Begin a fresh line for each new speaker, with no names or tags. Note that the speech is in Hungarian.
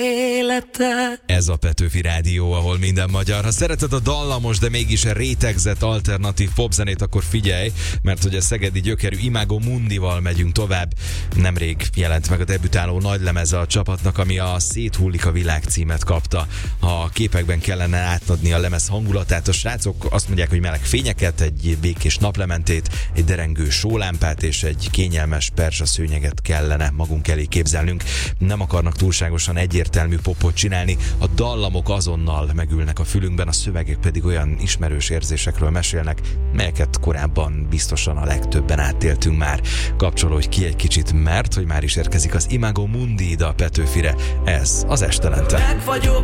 Élete.
Ez a Petőfi Rádió, ahol minden magyar. Ha szereted a dallamos, de mégis rétegzett alternatív popzenét, akkor figyelj, mert hogy a szegedi gyökerű Imago Mundival megyünk tovább. Nemrég jelent meg a debütáló nagylemeze a csapatnak, ami a Széthullik a világ címet kapta. Ha képekben kellene átadni a lemez hangulatát, a srácok azt mondják, hogy meleg fényeket, egy békés naplementét, egy derengő sólámpát és egy kényelmes perzsaszőnyeget kellene magunk elé képzelnünk. Nem akarnak túlságosan egyértelmű popot csinálni, a dallamok azonnal megülnek a fülünkben, a szövegek pedig olyan ismerős érzésekről mesélnek, melyeket korábban biztosan a legtöbben átéltünk már. Kapcsolódj ki egy kicsit, mert hogy már is érkezik az Imago Mundi ide a Petőfire. Ez az Estelente.